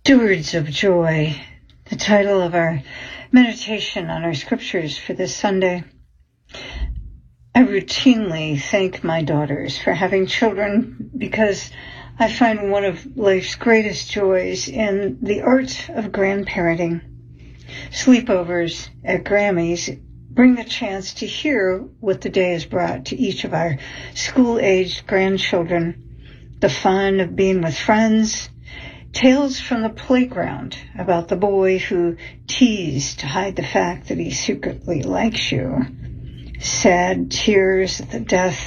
Stewards of Joy, the title of our meditation on our scriptures for this Sunday. I routinely thank my daughters for having children because I find one of life's greatest joys in the art of grandparenting. Sleepovers at Grammy's bring the chance to hear what the day has brought to each of our school-aged grandchildren, the fun of being with friends, tales from the playground about the boy who teased to hide the fact that he secretly likes you, sad tears at the death